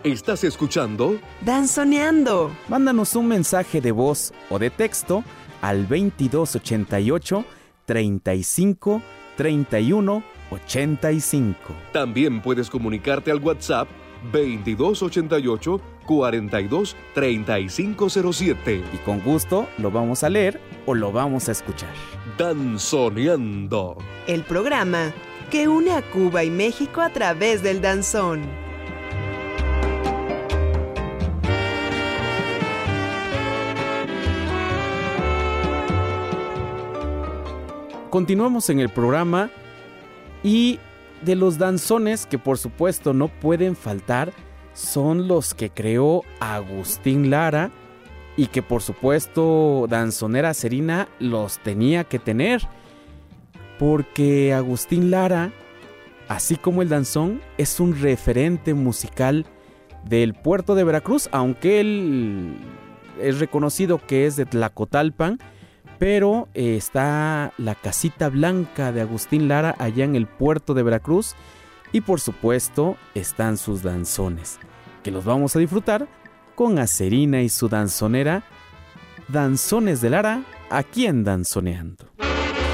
¿Estás escuchando? Danzoneando. Mándanos un mensaje de voz o de texto al 2288 35 31 85. También puedes comunicarte al WhatsApp 2288 42 3507. Y con gusto lo vamos a leer o lo vamos a escuchar. Danzoneando. El programa que une a Cuba y México a través del danzón. Continuamos en el programa y de los danzones que por supuesto no pueden faltar son los que creó Agustín Lara y que por supuesto Danzonera Serina los tenía que tener, porque Agustín Lara, así como el danzón, es un referente musical del puerto de Veracruz, aunque él es reconocido que es de Tlacotalpan, pero está la casita blanca de Agustín Lara allá en el puerto de Veracruz y por supuesto están sus danzones, que los vamos a disfrutar con Acerina y su danzonera, Danzones de Lara, aquí en Danzoneando.